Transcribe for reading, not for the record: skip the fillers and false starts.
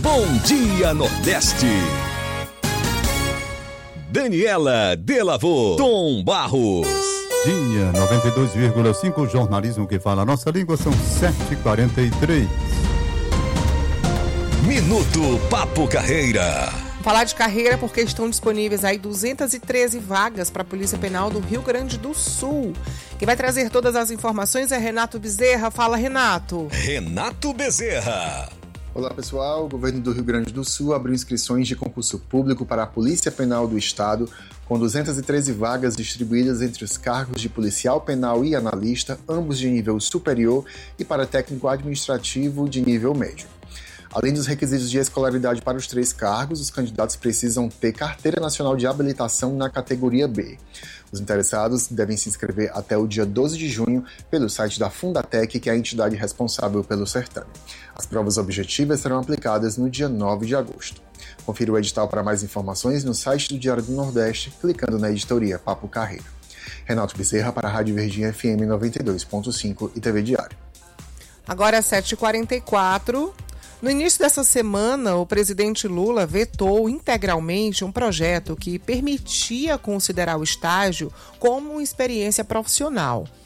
Bom Dia Nordeste. Daniela Delavô, Tom Barros. Dia 92,5, jornalismo que fala a nossa língua, são 7h43. Minuto Papo Carreira. Falar de carreira porque estão disponíveis aí 213 vagas para a Polícia Penal do Rio Grande do Sul. Quem vai trazer todas as informações é Renato Bezerra. Fala, Renato. Renato Bezerra. Olá pessoal, o governo do Rio Grande do Sul abriu inscrições de concurso público para a Polícia Penal do Estado, com 213 vagas distribuídas entre os cargos de policial penal e analista, ambos de nível superior, e para técnico administrativo de nível médio. Além dos requisitos de escolaridade para os 3 cargos, os candidatos precisam ter Carteira Nacional de Habilitação na categoria B. Os interessados devem se inscrever até o dia 12 de junho pelo site da Fundatec, que é a entidade responsável pelo certame. As provas objetivas serão aplicadas no dia 9 de agosto. Confira o edital para mais informações no site do Diário do Nordeste, clicando na editoria Papo Carreira. Renato Bezerra para a Rádio Verdinha FM 92.5 e TV Diário. Agora é 7h44. No início dessa semana, o presidente Lula vetou integralmente um projeto que permitia considerar o estágio como uma experiência profissional.